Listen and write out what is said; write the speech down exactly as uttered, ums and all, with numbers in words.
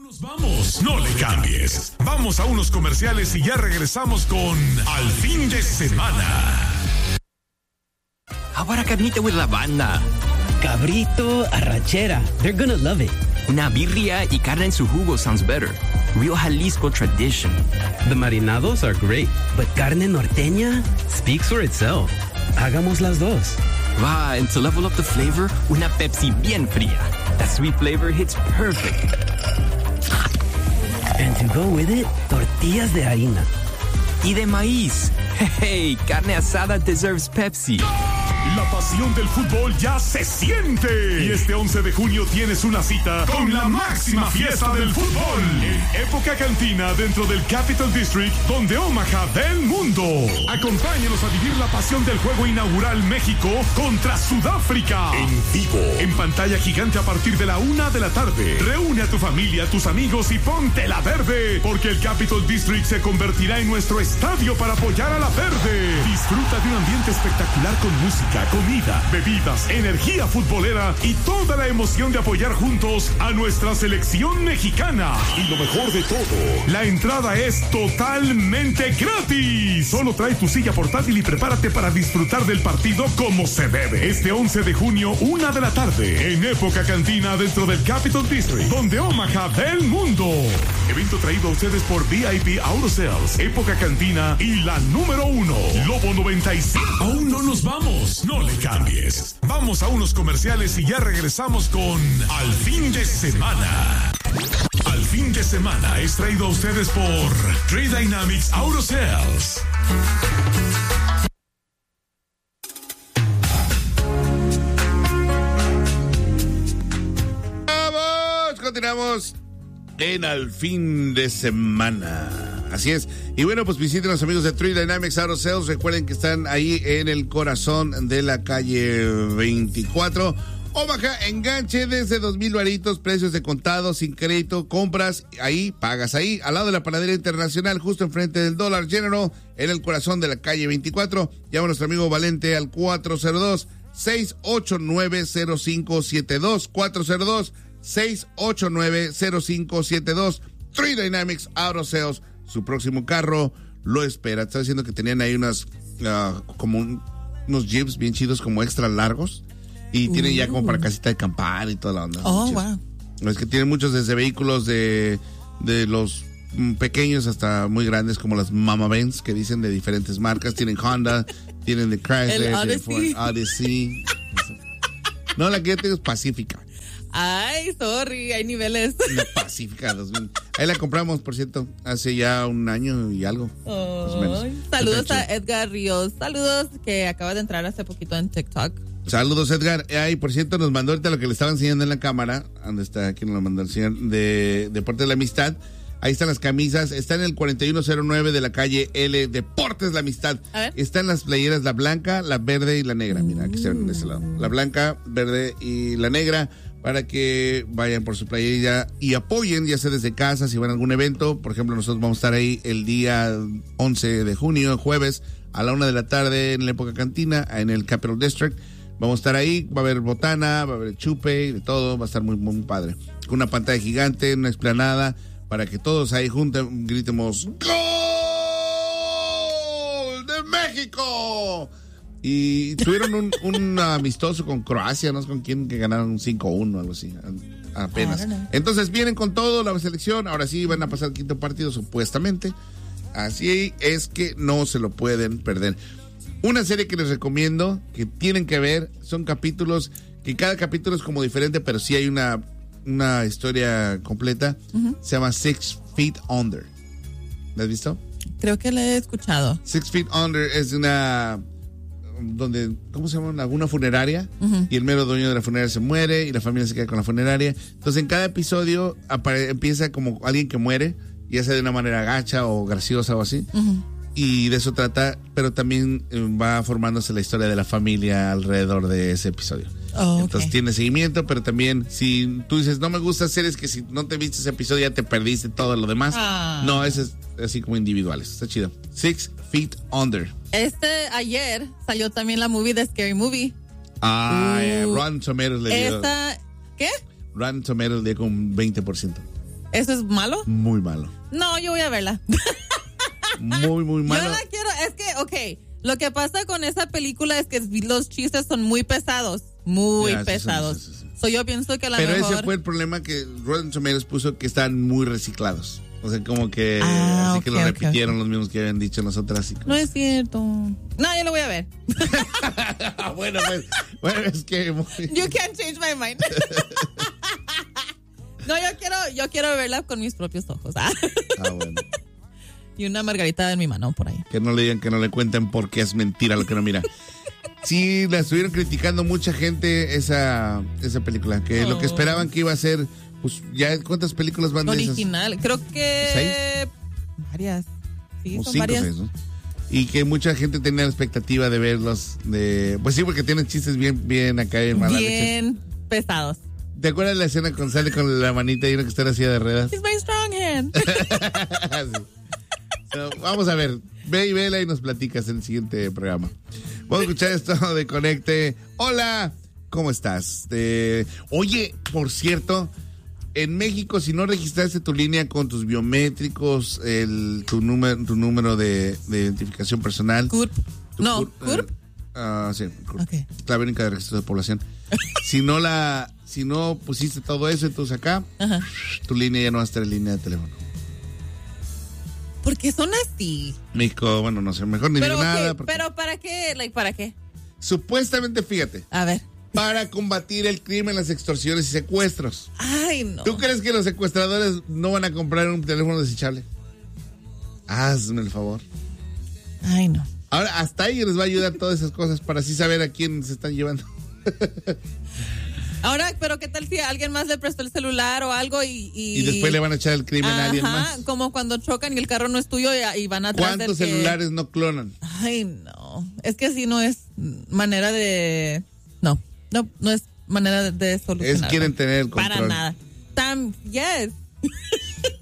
Nos vamos, no le cambies. Vamos a unos comerciales y ya regresamos con Al Fin de Semana. How about a carnita with la banda? Cabrito, arrachera. They're gonna love it. Una birria y carne en su jugo sounds better. Real Jalisco tradition. The marinados are great, but carne norteña speaks for itself. Hagamos las dos. Va, and to level up the flavor, una Pepsi bien fría. That sweet flavor hits perfect. And to go with it, tortillas de harina. Y de maíz. Hey, carne asada deserves Pepsi. La pasión del fútbol ya se siente. Y este once de junio tienes una cita con la máxima fiesta del fútbol. En Época Cantina dentro del Capital District, donde Omaha del mundo. Acompáñanos a vivir la pasión del juego inaugural México contra Sudáfrica. En vivo. En pantalla gigante a partir de la una de la tarde. Reúne a tu familia, a tus amigos y ponte la verde. Porque el Capital District se convertirá en nuestro estadio para apoyar a la verde. Disfruta de un ambiente espectacular con música, comida, bebidas, energía futbolera y toda la emoción de apoyar juntos a nuestra selección mexicana. Y lo mejor de todo, la entrada es totalmente gratis. Solo trae tu silla portátil y prepárate para disfrutar del partido como se debe. Este once de junio, una de la tarde, en Época Cantina dentro del Capital District, donde Omaha del mundo. Evento traído a ustedes por V I P Auto Sales, Época Cantina y la número uno, Lobo noventa y cinco. Aún no nos vamos. No le cambies. Vamos a unos comerciales y ya regresamos con Al Fin de Semana. Al Fin de Semana es traído a ustedes por Trade Dynamics Auto Sales. Vamos, continuamos en Al Fin de Semana. Así es. Y bueno, pues visiten a los amigos de Trade Dynamics Auto Sales. Recuerden que están ahí en el corazón de la calle veinticuatro. Omaha, enganche desde dos mil varitos, precios de contado, sin crédito, compras ahí, pagas ahí, al lado de la panadería internacional, justo enfrente del Dollar General, en el corazón de la calle veinticuatro. Llama a nuestro amigo Valente al cuatro cero dos, seis ocho nueve, cero cinco siete dos, cuatro cero dos, seis ocho nueve, cero cinco siete dos. Trade Dynamics Auto Sales. Su próximo carro lo espera. Está diciendo que tenían ahí unas, uh, como un, unos jeeps bien chidos, como extra largos. Y uh. tienen ya como para casita de acampar y toda la onda. Oh, wow. Es que tienen muchos desde vehículos de, de los pequeños hasta muy grandes, como las Mama Benz, que dicen de diferentes marcas. Tienen Honda, tienen de Chrysler, Odyssey. Ford Odyssey. No, la que yo tengo es Pacífica. Ay, sorry, hay niveles. La Pacífica dos mil. Ahí la compramos, por cierto, hace ya un año y algo. Oh, más o menos. Saludos a Edgar Ríos. Saludos, que acaba de entrar hace poquito en TikTok. Saludos, Edgar. Ay, por cierto, nos mandó ahorita lo que le estaba enseñando en la cámara. ¿Dónde está? Aquí nos lo mandó el señor de Deportes de la Amistad. Ahí están las camisas. Está en el cuarenta y uno cero nueve de la calle L. Deportes de la Amistad. A ver. Están las playeras, la blanca, la verde y la negra. Mira, aquí se ven en ese lado. La blanca, verde y la negra. Para que vayan por su playera y apoyen, ya sea desde casa, si van a algún evento. Por ejemplo, nosotros vamos a estar ahí el día once de junio, jueves, a la una de la tarde en la Época Cantina, en el Capital District. Vamos a estar ahí, va a haber botana, va a haber chupe, de todo, va a estar muy, muy padre. Con una pantalla gigante, una explanada, para que todos ahí juntos gritemos ¡Gol de México! Y tuvieron un, un amistoso con Croacia, no sé con quién, que ganaron un cinco uno, algo así, apenas. Entonces vienen con todo la selección, ahora sí van a pasar el quinto partido supuestamente. Así es que no se lo pueden perder. Una serie que les recomiendo, que tienen que ver, son capítulos, que cada capítulo es como diferente, pero sí hay una, una historia completa. Uh-huh. Se llama Six Feet Under. ¿La has visto? Creo que la he escuchado. Six Feet Under es una... donde, ¿cómo se llama? Una funeraria, uh-huh. y el mero dueño de la funeraria se muere y la familia se queda con la funeraria. Entonces en cada episodio apare- empieza como alguien que muere, ya sea de una manera gacha o graciosa o así, uh-huh. y de eso trata, pero también eh, va formándose la historia de la familia alrededor de ese episodio. Oh, entonces okay. Tiene seguimiento, pero también si tú dices no me gusta series que si no te viste ese episodio ya te perdiste todo lo demás, ah. no, ese es así como individuales, está chido. Six Feet Under. Este, ayer salió también la movie de Scary Movie. Ah, uh, yeah. Rotten Tomatoes le dio. Esta, ¿qué? Rotten Tomatoes le dio con veinte por ciento. ¿Eso es malo? Muy malo. No, yo voy a verla. Muy, muy malo. Yo la quiero, es que, ok, lo que pasa con esa película es que los chistes son muy pesados, muy Ya, sí, pesados. sí, sí, sí. So, yo pienso que a la Pero mejor... ese fue el problema que Rotten Tomatoes puso, que están muy reciclados. O sea, como que Ah, así ok, que lo ok, repitieron ok. los mismos que habían dicho las otras. No es cierto. No, yo lo voy a ver. bueno, pues, bueno, es que... Muy... You can't change my mind. No, yo quiero, yo quiero verla con mis propios ojos. Ah. Ah, bueno. Y una margarita en mi mano por ahí. Que no le digan, que no le cuenten porque es mentira lo que no mira. Sí, la estuvieron criticando mucha gente esa, esa película, que Oh. lo que esperaban que iba a ser, pues ya, ¿cuántas películas van de esas? Original. Creo que... ¿Seis? Varias. Sí, Como son cinco, varias. seis, ¿no? Y que mucha gente tenía la expectativa de verlos, de, pues sí, porque tienen chistes bien, bien acá en mala leche. Bien pesados. ¿Te acuerdas de la escena con sale con la manita y uno que está en la silla de ruedas? It's my strong hand. Sí. So, vamos a ver, ve y vela y nos platicas en el siguiente programa. Vamos a escuchar esto de Conecte. Hola, ¿cómo estás? Eh, oye, por cierto, en México, si no registraste tu línea con tus biométricos, el, tu número, tu número de, de identificación personal. CURP. tu No, CURP, CURP. eh, ah, sí, CURP. Ok. Clave única de registro de población. Si no la, si no pusiste todo eso, entonces acá, Ajá. tu línea ya no va a estar en línea de teléfono. Porque son así. México, bueno, no sé, mejor ni Pero, digo nada. ok, porque pero ¿para qué? Like, ¿para qué? supuestamente, fíjate, A ver. para combatir el crimen, las extorsiones y secuestros. Ay, no. ¿Tú crees que los secuestradores no van a comprar un teléfono desechable? Hazme el favor. Ay, no. Ahora, hasta ahí les va a ayudar todas esas cosas para así saber a quién se están llevando. Ahora, pero ¿qué tal si alguien más le prestó el celular o algo y... Y, Y después le van a echar el crimen Ajá, a alguien más. como cuando chocan y el carro no es tuyo y, y van atrás del ¿Cuántos que- celulares no clonan? Ay, no. Es que así no es manera de... No, no, no es manera de, de Es solucionar. quieren tener el control. Para nada. Tam, yes.